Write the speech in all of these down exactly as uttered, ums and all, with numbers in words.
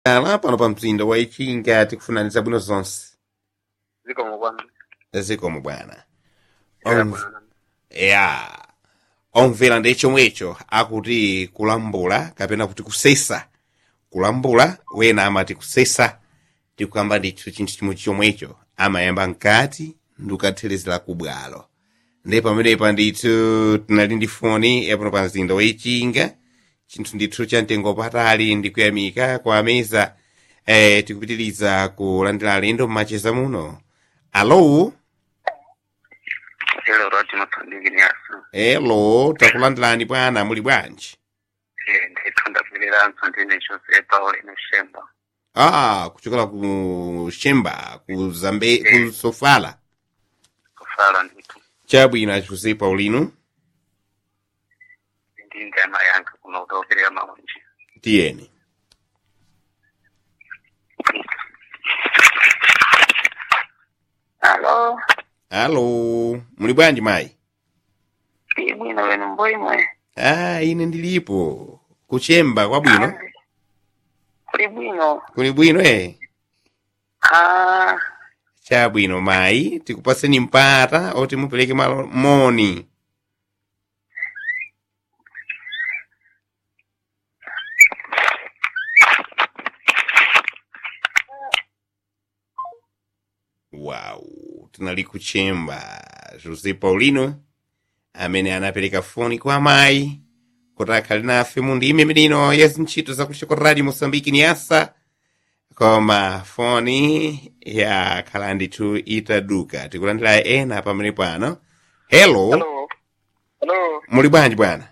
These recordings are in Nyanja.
Ala pano pa mzinda wa Ichinga tikufunaniza bwino zonse. Zikomo bwana. Zikomo bwana. Era On, bwana. ya. Omvera ndi chomwecho akuti kulambula kapena kuti kusesa. Kulambula wena amati kusesa tikukamba ndithu chinthu chimwe chomwecho amayamba mkati ndikathelezera kubwalo. Ndi pamenepa ndithu tinali ndi foni yapano pa mzinda wa Ichinga. Chinthu ndithu cha mtengo patali ndikuyamika kwa ameza eh, tikupitiriza kulandira alendo mmacheza muno. Alo? Hello rati matandiki ni asa. Hello, takulandirani bwana muli bwanji? Eh, nditunda kulira nsandine chose Paul ino shemba. Ah, kuchokera ku Shemba, ku Zambe, ku Sofala. Kufala nditu. Chabwino Jose Paulino. Ndinda mayanga kuna udokere ya mamunji. Tieni. Hello. Alo, muli bwanji mai? Ibwino wenu mboi mwe. Ah, ine ndilipo. Kuchemba kwa bwino? Kuli bwino. Kuli bwino eh? Ah. Chabwino mai, tikupaseni mpata oti mupeleke malo moni. Wow, tinali kuchemba Jose Paulino amene anapereka foni kwa mai kuti akhali nafe mu ndime imeneino ya zintchito zakucheka radio Mosambiki ni asa koma foni yakhala ndithu itaduka tikulandira ena pamene pano. Hello. Hello. Hello. Muli bwanji bwana?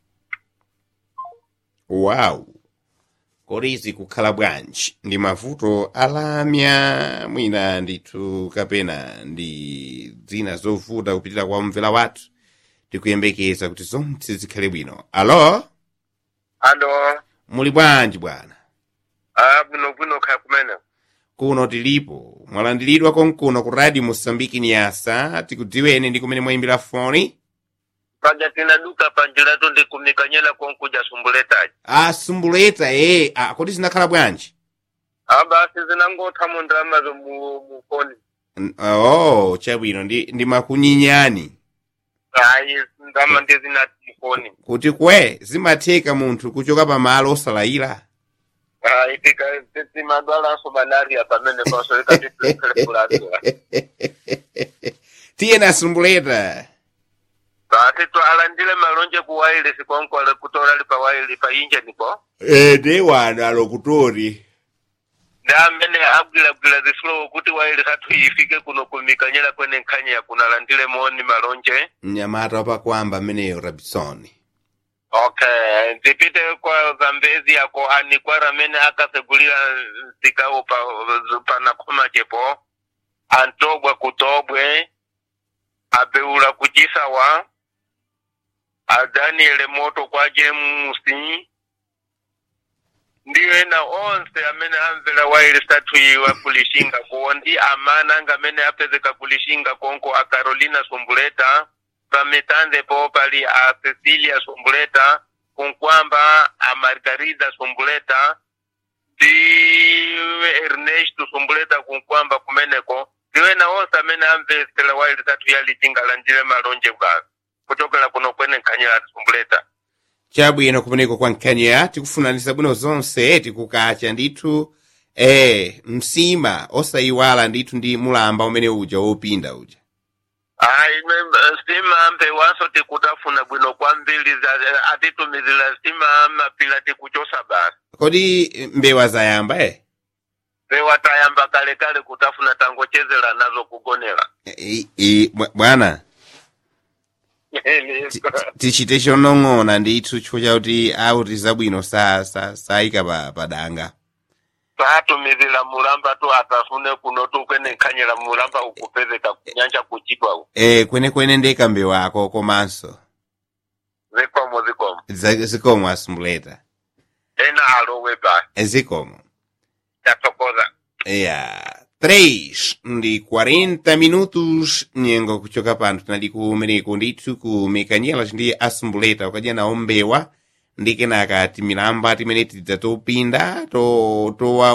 Wow. Korizi kukhala bwanji ndi mavuto alamya mwina ndithu kapena ndi dzina zovuta kupitira kwa mvera wathu tikuyembekeza kuti zonse zikhale bwino. Alo? Hello. Muli bwanji bwana? Ah, bwino bwino kaya kumena. Kuno tilipo mwalandiridwa konkuno ku radio Mosambiki ni asa tikudziweni ndi kumene mwayimbira foni. Panja tina duka panjira to ndikumikanyela konkuja sumbuletaji. Ah, sumbuleta eh, ah, kodi zinakhala bwanji? Aba sizinangotha mu ndama zo mu mu foni. N- Oh, chabwino ndi ndi makunyinyani. Hayi ndama ndezina mu foni. Kuti kwe zimatheka munthu kuchoka pamalo osalayira. Hayi tika titi madwala so malaria pamene paso ikati telefulatu. Tiyena sumbuleta. Ati to alandile malonje ku wireless konko ale kutora lipa wireless pa inje niko. Eh, de wana lokutori. Da mene abgila abgila the flow kuti wireless atu ifike kuno kumikanyela kwene nkanya ya kuna landile moni malonje. Mnyamata wapa kwamba meneyo Rabisoni. Okay, zipite kwa Zambezi yako ani kwa ramene akasegulira zikao pa pa nakoma jepo. Antogwa kutobwe. Abeula kujisawa. Adaniele moto kwa jemusi. Ndiyo ena onse amene amvela waile statu iwa kulishinga kuondi amana anga amene apezeka kulishinga konko a Carolina Sumbuleta pametande po pali a Cecilia Sumbuleta kunkwamba a Margarida Sumbuleta di Ernesto Sumbuleta kunkwamba kumeneko ndiyo ena onse amene amvela waile statu ya lichinga landile malonje bwa kuchokela kuno kwene nkanyela Sumbuleta. Chabwino kumeneko kwa nkanya tikufunanisa bwino zonse tikukacha ndithu eh msima osayiwala ndithu ndi mulamba umene uja wopinda uja. Hayi sima mpe waso tikutafuna bwino kwambiri atitumizila sima mapila tikuchosa basi. Kodi mbewa zayamba eh? Mbewa tayamba kale kale kutafuna tangochezela nazo kugonela. Eh, eh, bwana tichite chonong'ona ndithu chifukwa chakuti auti zabwino sa sa saika pa padanga. Tatumizila mulamba tu atafune kuno tu kwene nkanyela mulamba ukupezeka kunyanja kuchidwa u. Eh, kwene kwene ndeka mbewa ako komanso. Zikomo zikomo. Zikomo Asumbuleta. Ena alowe ba. Zikomo. Tatokoza. Yeah. três ndi quarenta minutos nyengo kuchoka pano tinali kumeneko ndithu ku Mekanyelas ndi Asumbuleta ukadya nawo mbewa ndi kenaka timilamba timene tidza topinda to towa